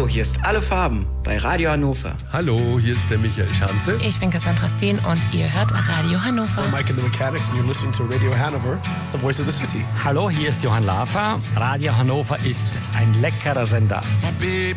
Hallo, hier ist Alle Farben bei Radio Hannover. Hallo, hier ist der Michael Schanze. Ich bin Cassandra Steen und ihr hört Radio Hannover. I'm Mike and the Mechanics and you're listening to Radio Hanover, the voice of the city. Hallo, hier ist Johann Lafer. Radio Hannover ist ein leckerer Sender.